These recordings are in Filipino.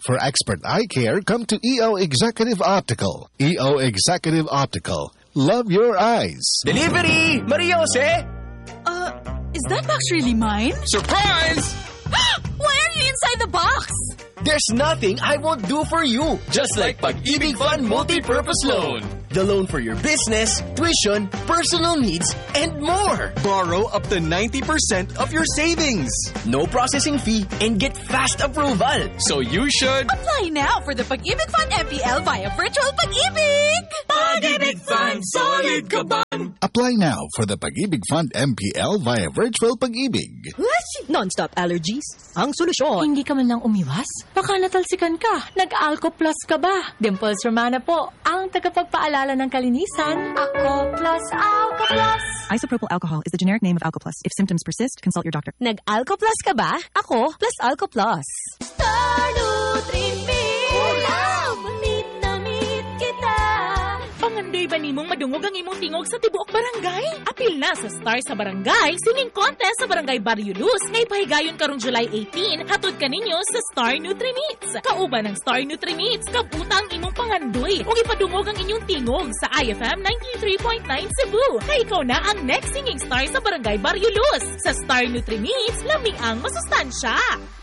For expert eye care, come to EO Executive Optical. EO Executive Optical. Love your eyes. Delivery! Maria Jose! Is that box really mine? Surprise! Why are you inside the box? There's nothing I won't do for you. Just like Pag-ibig Fund Multi-Purpose Loan. The loan for your business, tuition, personal needs, and more. Borrow up to 90% of your savings. No processing fee and get fast approval. So you should... Apply now for the Pag-ibig Fund MPL via Virtual Pag-ibig! Pag-ibig Fund, solid ka ba? Apply now for the Pag-ibig Fund MPL via Virtual Pag-ibig. Non-stop allergies? Ang solusyon. Hindi ka man lang umiwas? Baka natalsikan ka. Nag-Alco Plus ka ba? Dimples Romana po, ang tagapagpaalala ng kalinisan. Ako Plus, Alco Plus. Isopropyl alcohol is the generic name of Alco Plus. If symptoms persist, consult your doctor. Nag-Alco Plus ka ba? Ako, plus Alco Plus. Star Nutrimit! Love! Meet na meet kita! Panganday ba nimong madungog ang imong tingog sa tibuok barangay? Apil na sa Star sa Barangay Singing Contest sa Barangay Barrio Luz ngay pahigayon karong July 18 hatod kaninyo sa Star Nutrimits. Kauban ng Star Nutrimits, kabutang imong pangandoy ug ipadungog ang inyong tingog sa IFM 93.9 Cebu. Kay ikaw na ang next singing star sa Barangay Barrio Luz. Sa Star Nutrimits, lami ang masustansya.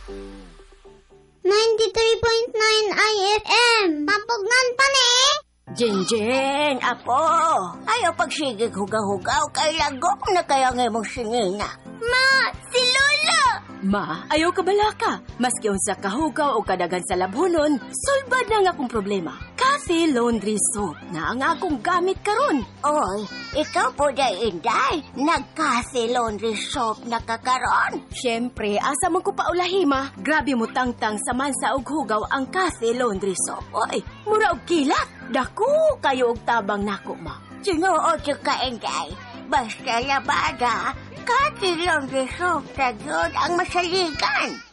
93.9 IFM. Papugnan pa ni. Jinjin, apo. Ayaw pagsigig hugaw-hugaw kay lagok na kaya nga mong singina. Ma, si Lola! Ma, ayaw ka balaka. Maski unsa kahugaw o kadagan sa labhonon, sulbad na nga akong problema. Cafe Laundry Soap na ang akong gamit karon. Oy, ikaw po da inday. Nag-Cafe Laundry Soap na kakaron. Siyempre, asa man ko paulahima, grabe mo tangtang sa mansa og hugaw ang Cafe Laundry Soap. Oy, mura og kilat. Dako kayo og tabang nako, ma. Sinuod siya ka inday. Basta labada, Cafe Laundry Soap na yun ang masaligan.